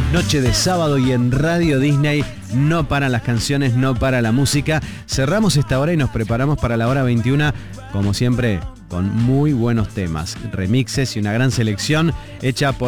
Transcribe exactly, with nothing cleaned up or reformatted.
Noche de sábado y en Radio Disney no paran las canciones, no para la música. Cerramos esta hora y nos preparamos para la hora veintiuna, como siempre, con muy buenos temas, remixes y una gran selección hecha por